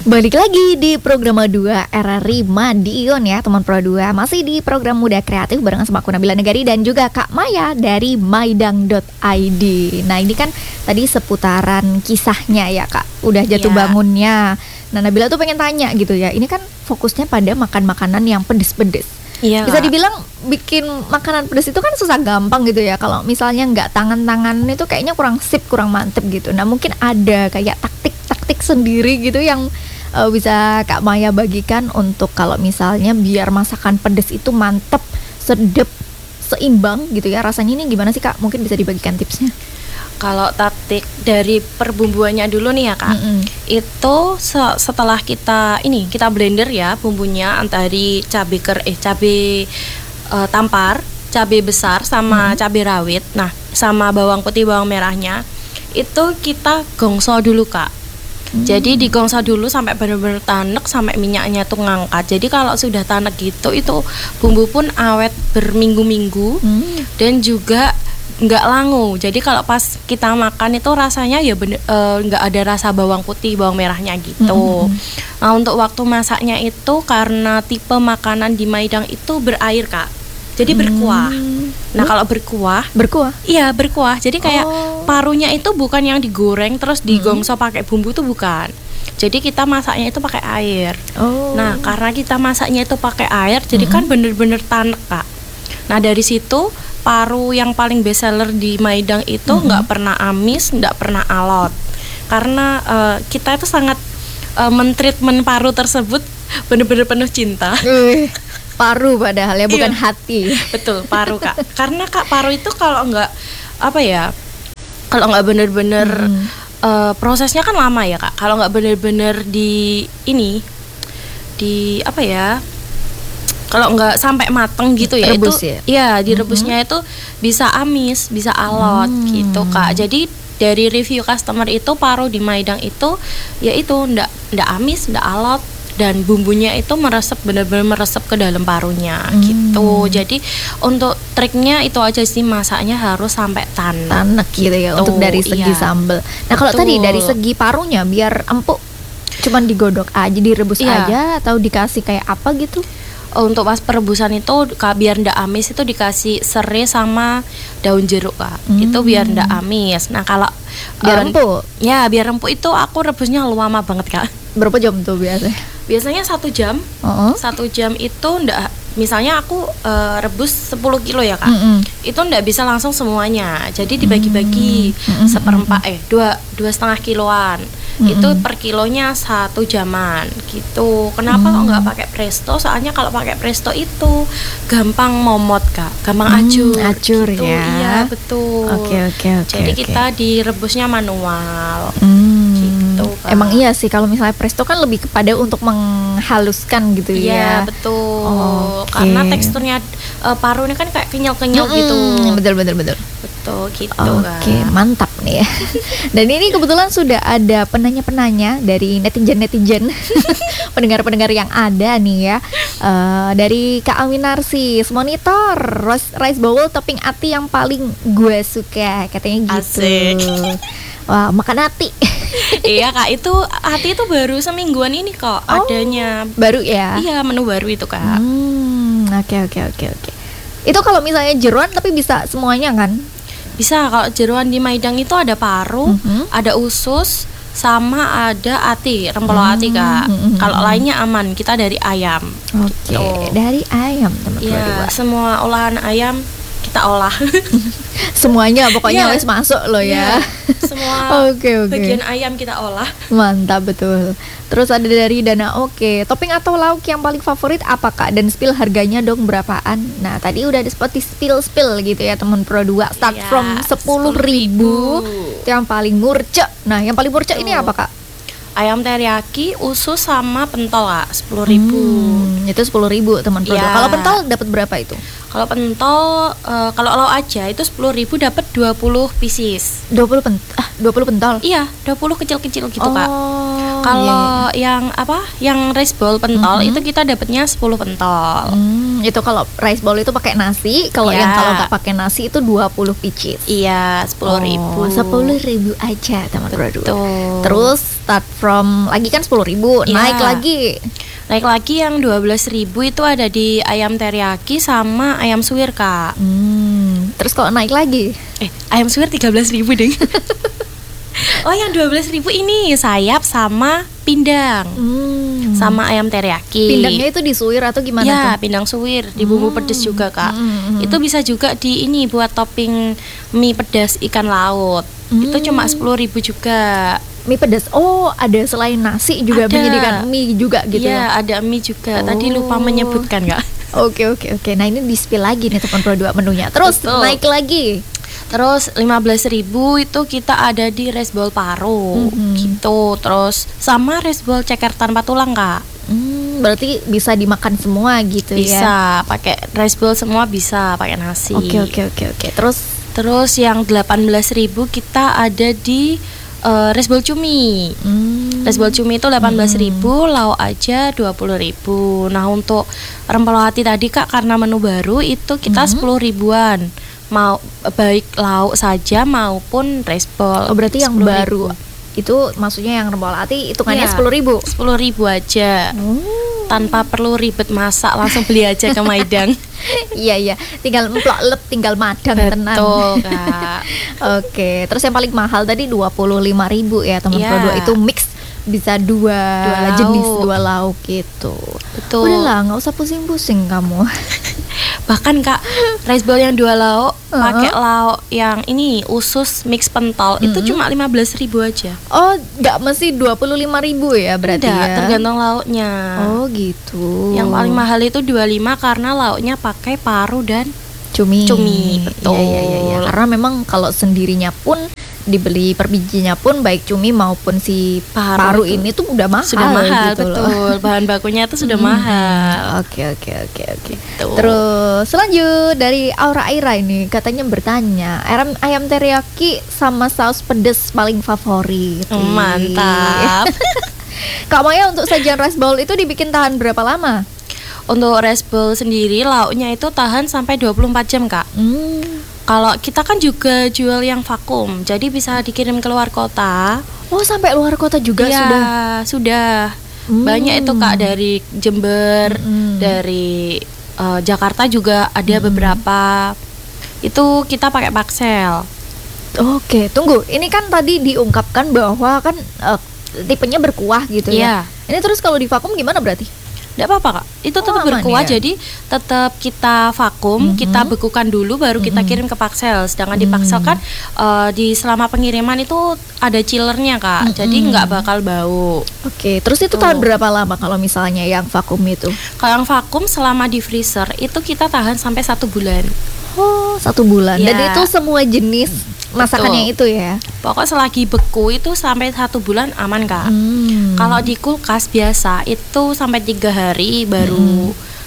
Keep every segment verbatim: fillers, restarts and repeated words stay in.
Balik lagi di program dua R R I Madiun ya teman Pro dua. Masih di program Muda Kreatif barengan sama aku Nabila Negari dan juga Kak Maya dari maidang dot i d. Nah ini kan tadi seputaran kisahnya ya Kak, udah jatuh yeah. bangunnya. Nah Nabila tuh pengen tanya gitu ya, ini kan fokusnya pada makan makanan yang pedes-pedes. Iya, bisa dibilang bikin makanan pedas itu kan susah gampang gitu ya. Kalau misalnya nggak tangan-tangan itu kayaknya kurang sip, kurang mantep gitu. Nah mungkin ada kayak taktik-taktik sendiri gitu yang uh, bisa Kak Maya bagikan untuk kalau misalnya biar masakan pedas itu mantep, sedep, seimbang gitu ya. Rasanya ini gimana sih Kak? Mungkin bisa dibagikan tipsnya. Kalau taktik dari perbumbuannya dulu nih ya Kak, mm-hmm. itu se- setelah kita ini kita blender ya bumbunya dari cabai ker eh cabai uh, tampar, cabai besar sama mm-hmm. cabai rawit. Nah, sama bawang putih, bawang merahnya itu kita gongso dulu Kak. Mm-hmm. Jadi digongso dulu sampai benar-benar tanek, sampai minyaknya tuh ngangkat. Jadi kalau sudah tanek gitu itu bumbu pun awet berminggu-minggu mm-hmm. dan juga nggak langu. Jadi kalau pas kita makan itu rasanya ya bener, uh, nggak ada rasa bawang putih, bawang merahnya gitu. Mm-hmm. Nah untuk waktu masaknya itu karena tipe makanan di Maidang itu berair Kak. Jadi berkuah. Mm-hmm. Nah kalau berkuah, berkuah? Iya berkuah. Jadi kayak oh. parunya itu bukan yang digoreng terus digongso mm-hmm. pakai bumbu tuh bukan. Jadi kita masaknya itu pakai air. Oh. Nah karena kita masaknya itu pakai air, jadi mm-hmm. kan bener-bener tanek Kak. Nah dari situ paru yang paling best seller di Maidang itu nggak mm-hmm. pernah amis, nggak pernah alot, karena uh, kita itu sangat uh, mentreatment paru tersebut benar-benar penuh cinta. Uh, paru padahal ya bukan iya. hati. Betul paru Kak, karena Kak paru itu kalau nggak apa ya, kalau nggak benar-benar mm. uh, prosesnya kan lama ya Kak. Kalau nggak benar-benar di ini di apa ya? Kalau nggak sampai mateng gitu ya Rebus itu, ya, ya direbusnya mm-hmm. itu bisa amis, bisa alot mm. gitu Kak. Jadi dari review customer itu paru di Maidang itu, ya itu ndak ndak amis, ndak alot dan bumbunya itu meresep benar-benar meresep ke dalam parunya mm. gitu. Jadi untuk triknya itu aja sih, masaknya harus sampai tanek. Tanek gitu ya untuk dari segi iya. sambal. Nah kalau tadi dari segi parunya biar empuk, cuman digodok aja, direbus iya. aja atau dikasih kayak apa gitu? Untuk pas perebusan itu biar ndak amis itu dikasih serai sama daun jeruk Kak. Hmm. Itu biar ndak amis. Nah kalau biar um, empuk. Ya biar empuk itu aku rebusnya lama banget Kak. Berapa jam tuh biasanya? Biasanya satu jam. Uh-huh. Satu jam itu ndak. Misalnya aku uh, rebus sepuluh kilo ya Kak. Mm-hmm. Itu ndak bisa langsung semuanya. Jadi dibagi-bagi mm-hmm. seperempat eh dua dua setengah kiloan. Mm-hmm. Itu per kilonya satu jaman gitu. Kenapa mm-hmm. kok nggak pakai presto? Soalnya kalau pakai presto itu gampang momot Kak, gampang mm, acur. Acur gitu. ya. Iya betul. Oke okay, oke okay, oke. Okay, Jadi okay. kita direbusnya manual. Mm. Gitu, Kak. Emang iya sih kalau misalnya presto kan lebih kepada untuk menghaluskan gitu ya. Iya betul. Oh, okay. Karena teksturnya uh, paru ini kan kayak kenyal-kenyal mm-hmm. gitu. Betul betul betul. Betul gitu. Oke okay, mantap nih ya. Dan ini kebetulan sudah ada penanya-penanya dari netizen-netizen, pendengar-pendengar yang ada nih ya. Uh, dari Kak Aminarsi, monitor rice bowl topping ati yang paling gue suka katanya gitu. Asik. Wah makan hati. Iya Kak, itu hati itu baru semingguan ini kok oh, adanya. Baru ya? Iya, menu baru itu Kak. Hmm, oke oke oke oke. Itu kalau misalnya jeroan tapi bisa semuanya kan? Bisa, kalau jeroan di Maidang itu ada paru, mm-hmm. ada usus, sama ada ati, rempelo mm-hmm. ati Kak. Mm-hmm. Kalau lainnya aman, kita dari ayam. Oke, okay. gitu. Dari ayam teman-teman. Iya, semua olahan ayam kita olah. Semuanya pokoknya yeah. wes masuk loh ya. Yeah. Semua okay, okay. bagian ayam kita olah. Mantap betul. Terus ada dari Dana Oke, topping atau lauk yang paling favorit apa Kak? Dan spill harganya dong berapaan? Nah tadi udah ada seperti spill-spill gitu ya teman Pro dua. Start yeah, from sepuluh ribu. Itu yang paling murce. Nah yang paling murce ini apa Kak? Ayam teriyaki, usus sama pentol Kak, sepuluh ribu. Hmm, itu sepuluh ribu teman Pro dua. Kalau pentol dapat berapa itu? Kalau pentol, uh, kalau lauk aja itu sepuluh ribu dapat dua puluh pieces. dua puluh pentol? Ah, dua puluh pentol? Iya, dua puluh kecil-kecil gitu oh, Kak. Kalau iya, iya. yang apa? Yang rice bowl pentol mm-hmm. itu kita dapatnya sepuluh pentol. Hmm, itu kalau rice bowl itu pakai nasi, kalau yeah. yang kalau nggak pakai nasi itu dua puluh pieces. Iya, sepuluh ribu. sepuluh ribu aja teman Pro dua. Terus start from lagi kan sepuluh ribu, Ya. naik lagi. Naik lagi yang dua belas ribu itu ada di ayam teriyaki sama ayam suwir, Kak. Hmm, terus kalau naik lagi? Eh, ayam suwir tiga belas ribu deh. Oh, yang dua belas ribu ini sayap sama pindang. Hmm. Sama ayam teriyaki. Pindangnya itu disuir atau gimana Ya, tuh? pindang suwir di bumbu pedas juga, Kak. Hmm. Itu bisa juga di ini buat topping mie pedas ikan laut. Hmm. Itu cuma sepuluh ribu juga. Mie pedas. Oh, ada selain nasi juga Ada. menyediakan mie juga gitu Iya, ya. ada mie juga. Tadi Oh. lupa menyebutkan, Kak. Oke, oke, oke. Nah, ini di-spill lagi nih teman Pro dua menunya. Terus Betul. naik lagi. Terus lima belas ribu itu kita ada di rice bowl paru Mhm. gitu. Terus sama rice bowl ceker tanpa tulang, Kak. Hmm, berarti bisa dimakan semua gitu ya. Bisa pakai rice bowl semua, bisa pakai nasi. Oke, oke, oke, oke. Terus Terus yang delapan belas ribu kita ada di uh, rice bowl cumi. hmm, Rice bowl cumi itu delapan belas ribu, lauk aja dua puluh ribu. Nah, untuk rempelo hati tadi, Kak, karena menu baru itu kita Mhm. sepuluh ribuan. Mau baik lauk saja maupun rice bowl. oh, berarti yang sepuluh baru ribu. itu maksudnya yang rempol hati hitungannya Iya. sepuluh ribu. sepuluh ribu aja. Oh. Tanpa perlu ribet masak, langsung beli aja ke Maidang. Iya, iya. Tinggal emplok lep, tinggal madang tenang. Betul, Kak. Oke, terus yang paling mahal tadi dua puluh lima ribu ya teman Iya. Pro dua, itu mix bisa dua, Dua lauk. jenis, dua lauk gitu. Betul. Udahlah, nggak usah pusing-pusing kamu. Bahkan, Kak, rice bowl yang dua lauk Uh-huh. pakai lauk yang ini usus mix pentol itu Mm-mm. cuma lima belas ribu aja. Oh, nggak mesti dua puluh lima ribu ya berarti Tidak, ya? tergantung lauknya. Oh gitu. Yang paling mahal itu dua puluh lima karena lauknya pakai paru dan cumi. Cumi, betul. Iya, iya, iya, iya. Karena memang kalau sendirinya pun dibeli per bijinya pun baik cumi maupun si paru, Paru itu ini tuh udah mahal. sudah mahal, gitu loh. betul. Bahan bakunya itu sudah Hmm. mahal. Oke, oke, oke, oke. Gitu. Terus selanjut dari Aura Aira ini katanya bertanya, ayam ayam teriyaki sama saus pedas paling favorit. Mantap. Kak Maya, untuk sajian rice bowl itu dibikin tahan berapa lama? Untuk rice bowl sendiri lauknya itu tahan sampai dua puluh empat jam, Kak. Hmm. Kalau kita kan juga jual yang vakum, jadi bisa dikirim ke luar kota. Oh, sampai luar kota juga Iya, sudah. sudah. Hmm. Banyak itu, Kak, dari Jember, Mm-mm. dari eh, Jakarta juga ada beberapa. Itu kita pakai paksel. Oke, tunggu. Ini kan tadi diungkapkan bahwa kan eh, tipenya berkuah gitu ya. Iya. Ini terus kalau di vakum gimana berarti? Tidak apa-apa, Kak. Itu Oh, tetap aman berkuah, ya? jadi tetap kita vakum, Mhm. kita bekukan dulu, baru kita Mhm. kirim ke paksel. Sedangkan di Mhm. paksel kan eh, di selama pengiriman itu ada chillernya, Kak. Mhm. Jadi nggak bakal bau. Oke, terus itu Tuh. tahan berapa lama kalau misalnya yang vakum itu? Kalau yang vakum selama di freezer itu kita tahan sampai satu bulan. Oh, satu bulan. Ya. Dan itu semua jenis masakannya itu ya. Pokoknya selagi beku itu sampai satu bulan aman, Kak. Hmm. Kalau di kulkas biasa itu sampai tiga hari baru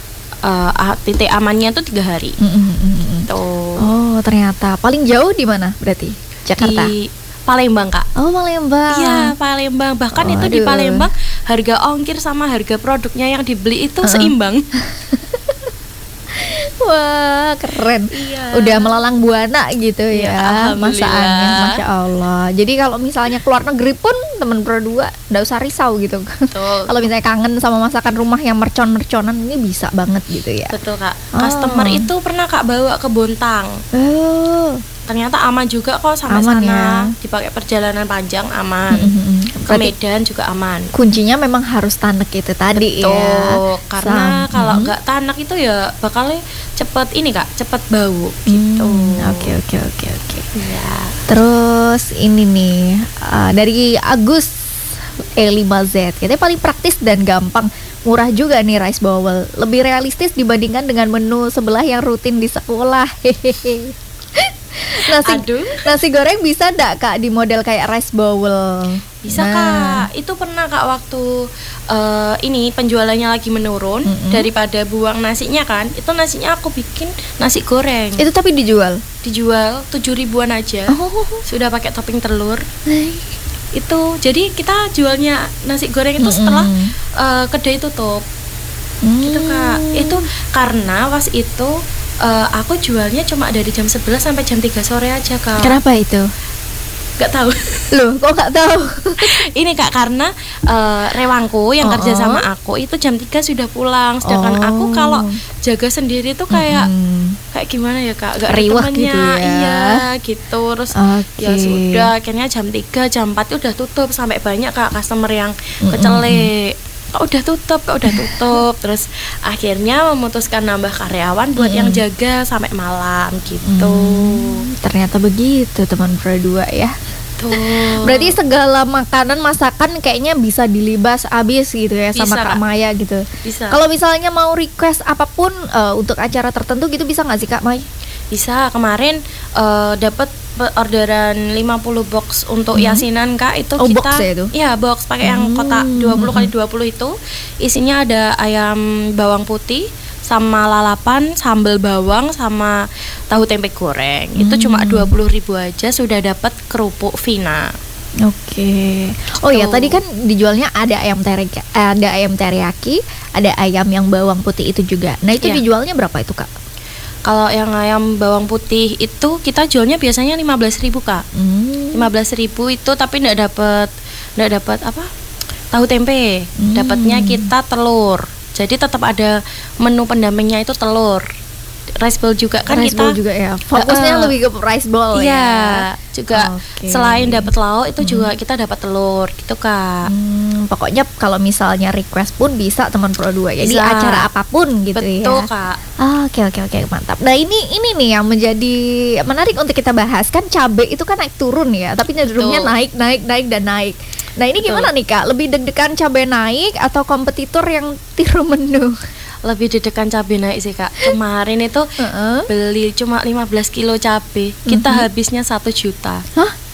eh, ah, titik amannya itu tiga hari. Mm, mm, mm, mm. Tuh. Oh, ternyata paling jauh di mana berarti? Jakarta. Di Palembang, Kak. Oh, Palembang. Iya, Palembang. Bahkan itu di Waduh. Palembang harga ongkir sama harga produknya yang dibeli itu Uh-uh. seimbang. Wah, keren. Iya. Udah melalang buana gitu Iya, ya alhamdulillah. masakannya, Masya Allah. Jadi kalau misalnya keluar negeri pun temen Pro dua nggak usah risau gitu. Betul. Kalau misalnya kangen sama masakan rumah yang mercon-merconan, ini bisa banget gitu ya. Betul, Kak. Oh. Customer itu pernah, Kak, bawa ke Bontang. Oh. Ternyata aman juga kok sampai Aman sana. ya. Dipakai perjalanan panjang aman. Mm-mm. Ke Berarti Medan juga aman. kuncinya memang harus tanek itu tadi ya. Tuh, karena Sam- kalau mm. nggak tanak itu ya bakalnya cepet ini, Kak, cepet bau gitu. Hmm, Oke, oke, oke, oke. Iya. Terus ini nih uh, dari Agus E lima Z, katanya paling praktis dan gampang, murah juga nih rice bowl, lebih realistis dibandingkan dengan menu sebelah yang rutin di sekolah. Hehehe. Nasi, Aduh. nasi goreng bisa ndak Kak di model kayak rice bowl? Bisa, Nah. Kak. Itu pernah, Kak, waktu eh, ini penjualannya lagi menurun, Mm-mm. daripada buang nasinya kan. Itu nasinya aku bikin nasi goreng. Itu tapi dijual. Dijual tujuh ribuan aja. Oh. Sudah pakai topping telur. Itu jadi kita jualnya nasi goreng itu setelah Mm-mm. eh, kedai tutup. Gitu, Kak. Itu karena pas itu eh, aku jualnya cuma dari jam sebelas sampai jam tiga sore aja, Kak. Kenapa itu? Nggak tahu. Loh, kok nggak tahu? Ini Kak, karena uh, rewangku yang Oh, kerja oh. sama aku itu jam tiga sudah pulang. Sedangkan Oh. aku kalau jaga sendiri tuh kayak Mm-mm. kayak gimana ya Kak? Gak ada Riwah temennya. gitu ya. Iya, gitu. Terus Oke. ya sudah, akhirnya jam tiga, jam empat udah tutup. Sampai banyak Kak customer yang Mm-mm. kecelik. Kok udah tutup, kok udah tutup. Terus akhirnya memutuskan nambah karyawan buat yang Mm-mm. jaga sampai malam gitu. Hmm, ternyata begitu teman Pro dua ya. Tuh. Berarti segala makanan masakan kayaknya bisa dilibas habis gitu ya sama Bisa, Kak Kak. Maya gitu. Bisa. Kalau misalnya mau request apapun eh, untuk acara tertentu gitu bisa nggak sih Kak Maya? Bisa. Kemarin eh, dapat orderan lima puluh box untuk Hmm. yasinan Kak. Itu Oh, kita box ya itu? Iya, box pakai yang Hmm. kotak dua puluh kali dua puluh itu. Isinya ada ayam bawang putih sama lalapan, sambal bawang sama tahu tempe goreng. Itu cuma Hmm. dua puluh ribu aja sudah dapat kerupuk Vina. Oke. Oh ya, Tuh. tadi kan dijualnya ada ayam teriyaki, ada ayam teriyaki, ada ayam yang bawang putih itu juga. Nah, itu Iya. dijualnya berapa itu, Kak? Kalau yang ayam bawang putih itu kita jualnya biasanya lima belas ribu Kak. Hmm. lima belas ribu itu tapi enggak dapat enggak dapat apa? Tahu tempe. Hmm. Dapatnya kita telur. Jadi tetap ada menu pendampingnya itu telur. Rice bowl juga kan Rice kita. bowl juga ya. Fokusnya Uh-uh. lebih ke rice bowl Iya, ya. juga Oke. selain dapat lauk itu juga kita dapat telur gitu Kak. Hmm, pokoknya kalau misalnya request pun bisa teman Pro dua ya. Di Bisa. acara apapun gitu Betul ya. Kak. Ah, Oke oke oke mantap. Nah ini ini nih yang menjadi menarik untuk kita bahas kan cabai itu kan naik turun ya, tapi cenderungnya Betul. naik naik naik dan naik. Nah ini Betul. gimana nih Kak? Lebih deg-degan cabai naik atau kompetitor yang tiru menu? Lebih dedekan cabai naik sih Kak. Kemarin itu Heeh. beli cuma lima belas kilo cabai, kita Mhm. habisnya satu juta. Hah?